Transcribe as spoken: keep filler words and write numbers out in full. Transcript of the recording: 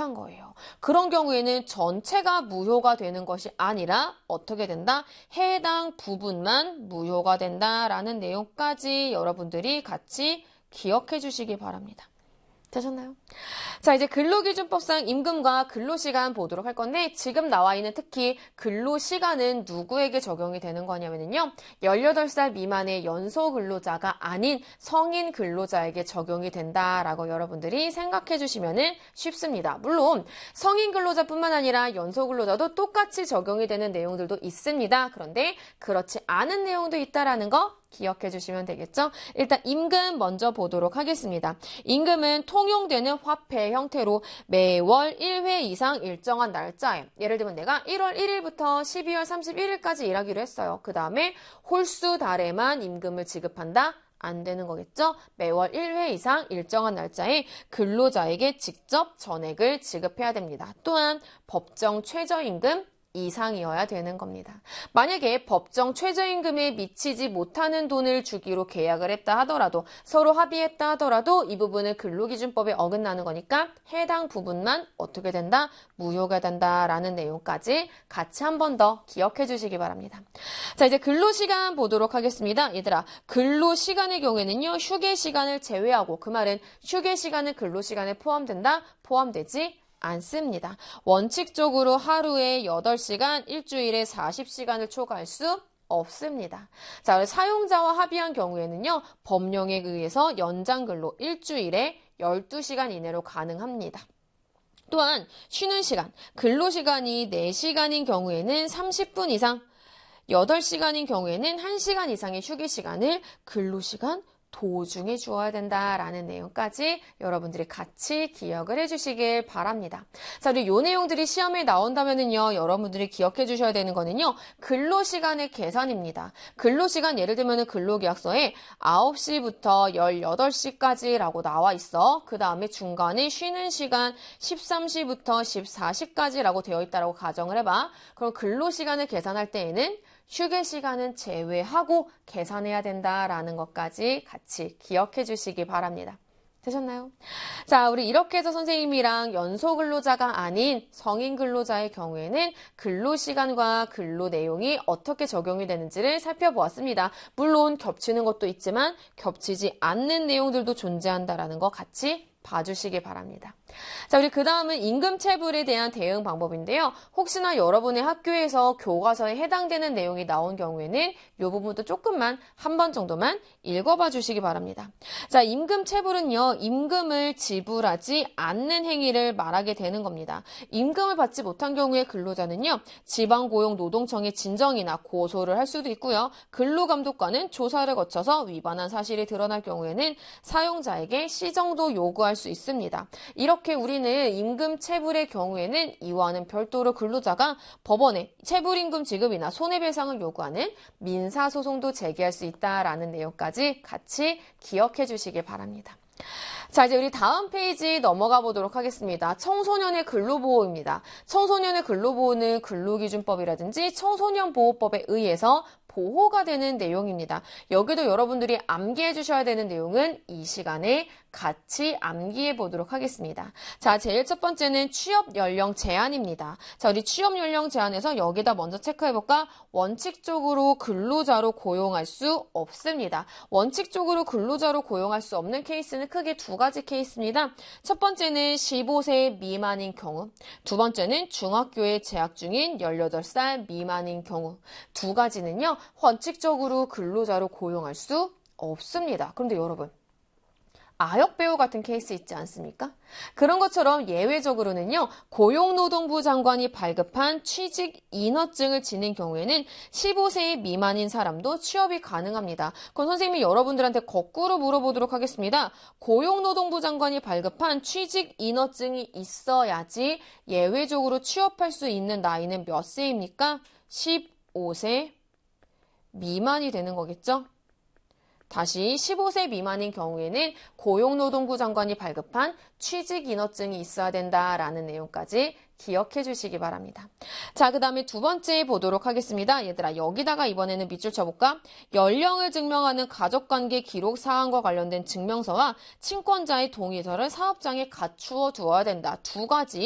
한다는 거예요. 그런 경우에는 전체가 무효가 되는 것이 아니라 어떻게 된다? 해당 부분만 무효가 된다라는 내용까지 여러분들이 같이 기억해 주시기 바랍니다. 되셨나요? 자, 이제 근로기준법상 임금과 근로시간 보도록 할 건데 지금 나와 있는 특히 근로시간은 누구에게 적용이 되는 거냐면요. 열여덟 살 미만의 연소근로자가 아닌 성인 근로자에게 적용이 된다라고 여러분들이 생각해 주시면 쉽습니다. 물론 성인 근로자뿐만 아니라 연소근로자도 똑같이 적용이 되는 내용들도 있습니다. 그런데 그렇지 않은 내용도 있다라는 거 기억해 주시면 되겠죠? 일단 임금 먼저 보도록 하겠습니다. 임금은 통용되는 화폐 형태로 매월 일 회 이상 일정한 날짜에, 예를 들면 내가 일월 일일부터 십이월 삼십일일까지 일하기로 했어요. 그 다음에 홀수 달에만 임금을 지급한다? 안 되는 거겠죠? 매월 일 회 이상 일정한 날짜에 근로자에게 직접 전액을 지급해야 됩니다. 또한 법정 최저임금 이상이어야 되는 겁니다. 만약에 법정 최저임금에 미치지 못하는 돈을 주기로 계약을 했다 하더라도 서로 합의했다 하더라도 이 부분은 근로기준법에 어긋나는 거니까 해당 부분만 어떻게 된다? 무효가 된다라는 내용까지 같이 한 번 더 기억해 주시기 바랍니다. 자, 이제 근로시간 보도록 하겠습니다. 얘들아, 근로시간의 경우에는요. 휴게시간을 제외하고, 그 말은 휴게시간은 근로시간에 포함된다? 포함되지 않습니다. 원칙적으로 하루에 여덟 시간, 일주일에 사십 시간을 초과할 수 없습니다. 자, 사용자와 합의한 경우에는요. 법령에 의해서 연장근로 일주일에 열두 시간 이내로 가능합니다. 또한 쉬는 시간, 근로시간이 네 시간인 경우에는 삼십 분 이상, 여덟 시간인 경우에는 한 시간 이상의 휴게시간을 근로시간 도중에 주어야 된다라는 내용까지 여러분들이 같이 기억을 해주시길 바랍니다. 자, 우리 요 내용들이 시험에 나온다면은요, 여러분들이 기억해 주셔야 되는 거는요, 근로시간의 계산입니다. 근로시간 예를 들면은 근로계약서에 아홉 시부터 열여덟 시까지라고 나와 있어. 그 다음에 중간에 쉬는 시간 십삼 시부터 십사 시까지라고 되어 있다라고 가정을 해봐. 그럼 근로시간을 계산할 때에는 휴게 시간은 제외하고 계산해야 된다라는 것까지 같이 기억해 주시기 바랍니다. 되셨나요? 자, 우리 이렇게 해서 선생님이랑 연소 근로자가 아닌 성인 근로자의 경우에는 근로시간과 근로 내용이 어떻게 적용이 되는지를 살펴보았습니다. 물론 겹치는 것도 있지만 겹치지 않는 내용들도 존재한다라는 거 같이 봐주시기 바랍니다. 자, 우리 그 다음은 임금체불에 대한 대응 방법인데요. 혹시나 여러분의 학교에서 교과서에 해당되는 내용이 나온 경우에는 이 부분도 조금만 한 번 정도만 읽어봐 주시기 바랍니다. 자, 임금체불은요. 임금을 지불하지 않는 행위를 말하게 되는 겁니다. 임금을 받지 못한 경우에 근로자는요. 지방고용노동청에 진정이나 고소를 할 수도 있고요. 근로감독관은 조사를 거쳐서 위반한 사실이 드러날 경우에는 사용자에게 시정도 요구할 수 있습니다. 이렇게 이렇게 우리는 임금 체불의 경우에는 이와는 별도로 근로자가 법원에 체불임금 지급이나 손해배상을 요구하는 민사소송도 제기할 수 있다라는 내용까지 같이 기억해 주시기 바랍니다. 자, 이제 우리 다음 페이지 넘어가 보도록 하겠습니다. 청소년의 근로보호입니다. 청소년의 근로보호는 근로기준법이라든지 청소년보호법에 의해서 보호가 되는 내용입니다. 여기도 여러분들이 암기해 주셔야 되는 내용은 이 시간에 같이 암기해 보도록 하겠습니다. 자, 제일 첫 번째는 취업 연령 제한입니다. 자, 우리 취업 연령 제한에서 여기다 먼저 체크해 볼까? 원칙적으로 근로자로 고용할 수 없습니다. 원칙적으로 근로자로 고용할 수 없는 케이스는 크게 두 가지 케이스입니다. 첫 번째는 십오 세 미만인 경우, 두 번째는 중학교에 재학 중인 열여덟 살 미만인 경우. 두 가지는요. 원칙적으로 근로자로 고용할 수 없습니다. 그런데 여러분, 아역배우 같은 케이스 있지 않습니까? 그런 것처럼 예외적으로는요, 고용노동부 장관이 발급한 취직 인허증을 지닌 경우에는 십오 세 미만인 사람도 취업이 가능합니다. 그럼 선생님이 여러분들한테 거꾸로 물어보도록 하겠습니다. 고용노동부 장관이 발급한 취직 인허증이 있어야지 예외적으로 취업할 수 있는 나이는 몇 세입니까? 십오 세 미만이 되는 거겠죠? 다시 십오 세 미만인 경우에는 고용노동부 장관이 발급한 취직인허증이 있어야 된다라는 내용까지 기억해 주시기 바랍니다. 자, 그 다음에 두 번째 보도록 하겠습니다. 얘들아, 여기다가 이번에는 밑줄 쳐볼까? 연령을 증명하는 가족관계 기록 사항과 관련된 증명서와 친권자의 동의서를 사업장에 갖추어 두어야 된다. 두 가지